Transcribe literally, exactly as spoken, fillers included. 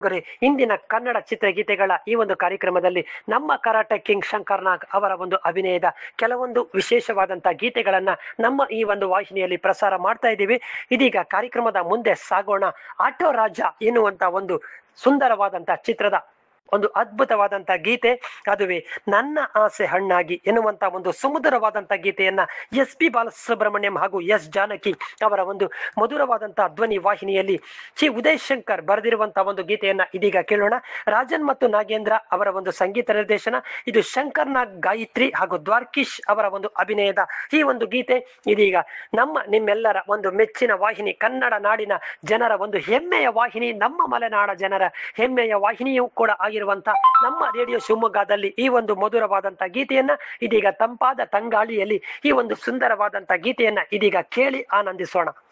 ಗುರಿ ಇಂದಿನ ಕನ್ನಡ ಚಿತ್ರಗೀತೆಗಳ ಈ ಒಂದು ಕಾರ್ಯಕ್ರಮದಲ್ಲಿ ನಮ್ಮ ಕರಾಟೆ ಕಿಂಗ್ ಶಂಕರ್ ನಾಗ್ ಅವರ ಒಂದು ಅಭಿನಯದ ಕೆಲವೊಂದು ವಿಶೇಷವಾದಂತಹ ಗೀತೆಗಳನ್ನ ನಮ್ಮ ಈ ಒಂದು ವಾಹಿನಿಯಲ್ಲಿ ಪ್ರಸಾರ ಮಾಡ್ತಾ ಇದ್ದೀವಿ. ಇದೀಗ ಕಾರ್ಯಕ್ರಮದ ಮುಂದೆ ಸಾಗೋಣ. ಆಟೋ ರಾಜ ಎನ್ನುವಂತ ಒಂದು ಸುಂದರವಾದಂತಹ ಚಿತ್ರದ ಒಂದು ಅದ್ಭುತವಾದಂತಹ ಗೀತೆ, ಅದುವೇ ನನ್ನ ಆಸೆ ಹಣ್ಣಾಗಿ ಎನ್ನುವಂತ ಒಂದು ಸುಮಧುರವಾದಂತಹ ಗೀತೆಯನ್ನ ಎಸ್ ಪಿ ಬಾಲಸುಬ್ರಹ್ಮಣ್ಯಂ ಹಾಗೂ ಎಸ್ ಜಾನಕಿ ಅವರ ಒಂದು ಮಧುರವಾದಂತಹ ಧ್ವನಿ ವಾಹಿನಿಯಲ್ಲಿ ಶ್ರೀ ಉದಯ್ ಶಂಕರ್ ಬರೆದಿರುವಂತಹ ಒಂದು ಗೀತೆಯನ್ನ ಇದೀಗ ಕೇಳೋಣ. ರಾಜನ್ ಮತ್ತು ನಾಗೇಂದ್ರ ಅವರ ಒಂದು ಸಂಗೀತ ನಿರ್ದೇಶನ, ಇದು ಶಂಕರ್ ನಾಗ್, ಗಾಯತ್ರಿ ಹಾಗೂ ದ್ವಾರ್ಕೀಶ್ ಅವರ ಒಂದು ಅಭಿನಯದ ಈ ಒಂದು ಗೀತೆ ಇದೀಗ ನಮ್ಮ ನಿಮ್ಮೆಲ್ಲರ ಒಂದು ಮೆಚ್ಚಿನ ವಾಹಿನಿ, ಕನ್ನಡ ನಾಡಿನ ಜನರ ಒಂದು ಹೆಮ್ಮೆಯ ವಾಹಿನಿ, ನಮ್ಮ ಮಲೆನಾಡ ಜನರ ಹೆಮ್ಮೆಯ ವಾಹಿನಿಯೂ ಕೂಡ ಆಗಿರುವಂತ ನಮ್ಮ ರೇಡಿಯೋ ಶಿವಮೊಗ್ಗದಲ್ಲಿ ಈ ಒಂದು ಮಧುರವಾದಂತಹ ಗೀತೆಯನ್ನ ಇದೀಗ ತಂಪಾದ ತಂಗಾಳಿಯಲ್ಲಿ ಈ ಒಂದು ಸುಂದರವಾದಂತಹ ಗೀತೆಯನ್ನ ಇದೀಗ ಕೇಳಿ ಆನಂದಿಸೋಣ.